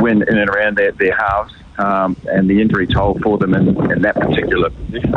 win in and around their halves, and the injury toll for them in that particular position.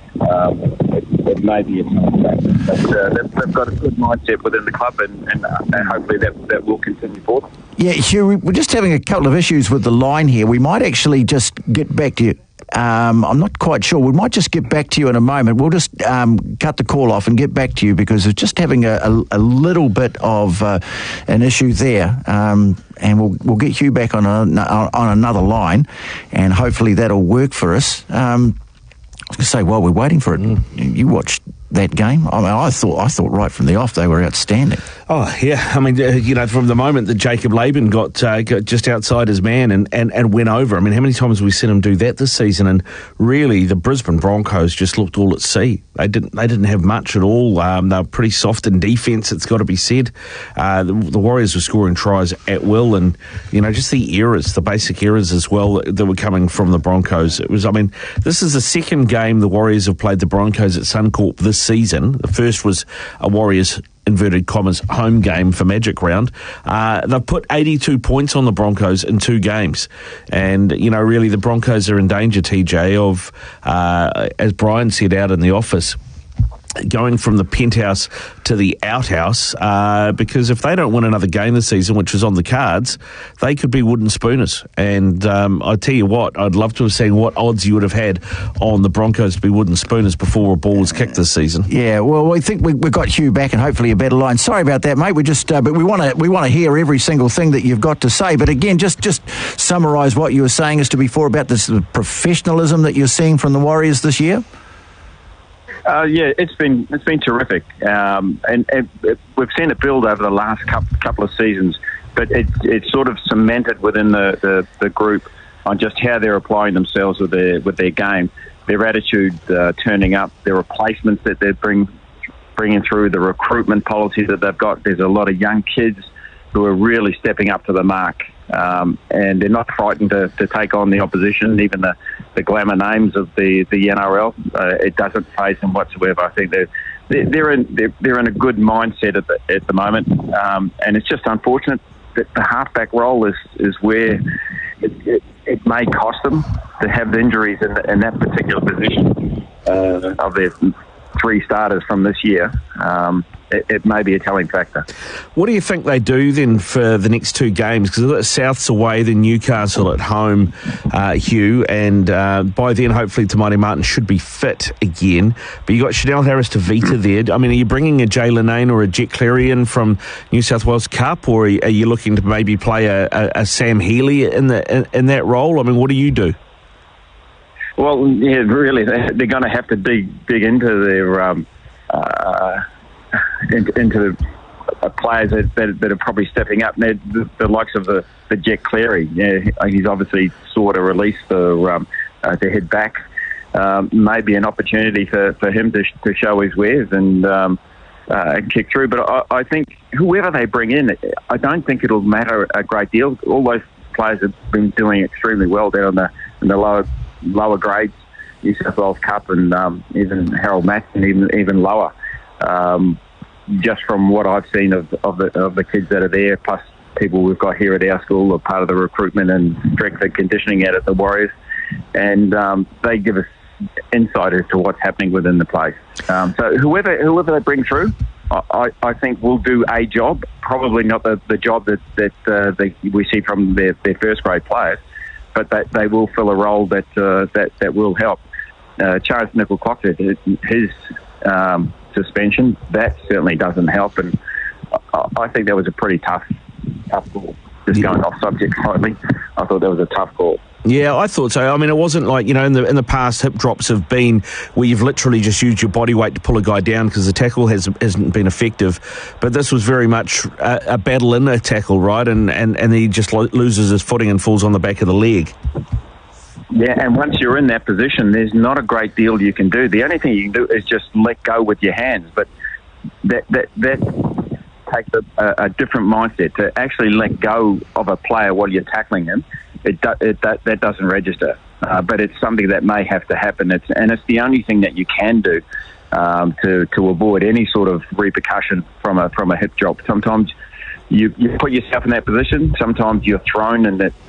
It may be a tough factor, but they've got a good mindset within the club, and hopefully that will continue for them. Yeah, Hugh, we're just having a couple of issues with the line here. We might actually just get back to you. I'm not quite sure. We might just get back to you in a moment. We'll just cut the call off and get back to you because it's just having a little bit of an issue there. And we'll get Hugh back on another line, and hopefully that'll work for us. I was going to say, while we're waiting for it, you watched that game. I mean, I thought right from the off they were outstanding. Oh yeah, I mean, from the moment that Jacob Laban got just outside his man and went over. I mean, how many times have we seen him do that this season? And really, the Brisbane Broncos just looked all at sea. They didn't have much at all. They were pretty soft in defence. It's got to be said. The Warriors were scoring tries at will, and just the errors, the basic errors as well that were coming from the Broncos. It was. I mean, this is the second game the Warriors have played the Broncos at Suncorp this season. The first was a Warriors, inverted commas, home game for Magic Round. They've put 82 points on the Broncos in 2 games. And, really the Broncos are in danger, TJ, of, as Brian said out in the office, going from the penthouse to the outhouse, because if they don't win another game this season, which is on the cards, they could be wooden spooners. And I tell you what, I'd love to have seen what odds you would have had on the Broncos to be wooden spooners before a ball was kicked this season. Yeah, well, we think we've got Hugh back and hopefully a better line. Sorry about that, mate. We just, but we want to hear every single thing that you've got to say. But again, just summarise what you were saying as to before about this professionalism that you're seeing from the Warriors this year. Yeah, it's been terrific, and we've seen it build over the last couple of seasons. But it's sort of cemented within the group on just how they're applying themselves with their game, their attitude, turning up, their replacements that they're bringing through, the recruitment policy that they've got. There's a lot of young kids who are really stepping up to the mark, and they're not frightened to take on the opposition, even the glamour names of the NRL. It doesn't faze them whatsoever. I think they're in a good mindset at the moment, and it's just unfortunate that the halfback role is where it may cost them to have injuries in that particular position of their 3 starters from this year. It may be a telling factor. What do you think they do then for the next 2 games? Because South's away, then Newcastle at home, Hugh, and by then hopefully Tamati Martin should be fit again. But you got Chanel Harris-Tavita there. I mean, are you bringing a Jay Linane or a Jet Cleary in from New South Wales Cup, or are you looking to maybe play a Sam Healy in that role? I mean, what do you do? Well, yeah, really, they're going to have to dig into their into players that are probably stepping up. And the likes of the Jet Cleary. Yeah, he's obviously sought a release to head back. Maybe an opportunity for him to show his wares and kick through. But I think whoever they bring in, I don't think it'll matter a great deal. All those players have been doing extremely well down in the lower grades, New South Wales Cup, and even Harold Matson, even lower. Just from what I've seen of the kids that are there, plus people we've got here at our school are part of the recruitment and strength and conditioning out at the Warriors, and they give us insight as to what's happening within the place. So whoever they bring through, I think will do a job. Probably not the job that we see from their first grade players, but they will fill a role that will help. Charles Nichol-Cox, his suspension, that certainly doesn't help, and I think that was a pretty tough call. Just going off subject slightly, I thought that was a tough call. Yeah, I thought so. I mean, it wasn't like, in the past, hip drops have been where you've literally just used your body weight to pull a guy down because the tackle hasn't been effective. But this was very much a battle in a tackle, right? And he just loses his footing and falls on the back of the leg. Yeah, and once you're in that position, there's not a great deal you can do. The only thing you can do is just let go with your hands. But that takes a different mindset to actually let go of a player while you're tackling him. That doesn't register, but it's something that may have to happen. It's the only thing that you can do to avoid any sort of repercussion from a hip drop. Sometimes you put yourself in that position. Sometimes you're thrown in that